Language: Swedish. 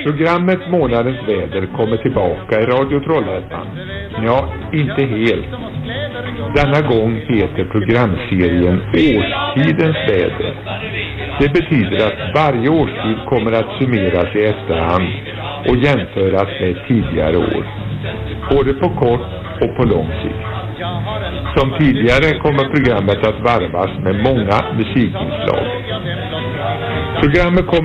Programmet Månadens väder kommer tillbaka i Radio Trollhättan. Ja, inte helt. Denna gång heter programserien Årstidens väder. Det betyder att varje årstid kommer att summeras i efterhand och jämföras med tidigare år. Både på kort och på lång sikt. Som tidigare kommer programmet att varvas med många musikinslag. Programmet kommer